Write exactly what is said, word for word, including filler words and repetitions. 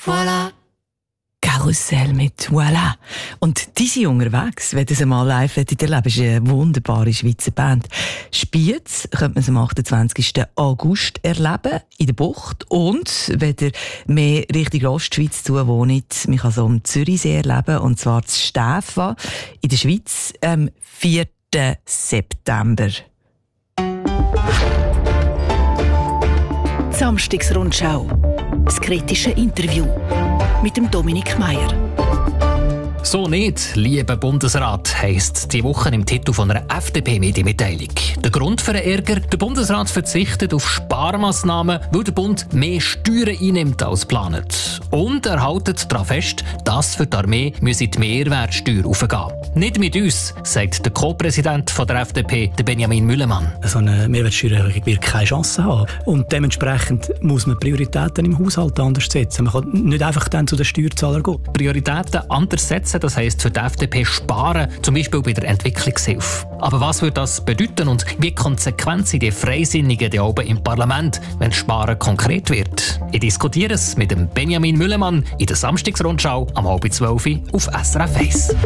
Voilà. Karussell mit «Voilà». Und die sind unterwegs, wenn ihr sie mal live erleben. Das ist eine wunderbare Schweizer Band. Spiez könnte man sie am achtundzwanzigsten August erleben, in der Bucht. Und wenn ihr mehr Richtung Ostschweiz zuwohnt, man kann sie am Zürichsee erleben, und zwar zu Stäfa in der Schweiz am vierten September. Samstagsrundschau. Das kritische Interview mit dem Dominik Meier. «So nicht, lieber Bundesrat», heisst die Woche im Titel von einer F D P-Medienmitteilung. Der Grund für den Ärger: der Bundesrat verzichtet auf Sparmaßnahmen, weil der Bund mehr Steuern einnimmt als geplant. Und er hält daran fest, dass für die Armee müsse die Mehrwertsteuer aufgehen. Nicht mit uns, sagt der Co-Präsident von der F D P, der Benjamin Müllemann. So eine Mehrwertsteuererhöhung wird keine Chance haben. Und dementsprechend muss man Prioritäten im Haushalt anders setzen. Man kann nicht einfach dann zu den Steuerzahlern gehen. Prioritäten anders setzen, das heisst für die F D P sparen, zum Beispiel bei der Entwicklungshilfe. Aber was würde das bedeuten und wie konsequent sind die Freisinnigen da oben im Parlament, wenn Sparen konkret wird? Ich diskutiere es mit dem Benjamin Müllemann in der Samstagsrundschau am halb zwölf auf S R F eins.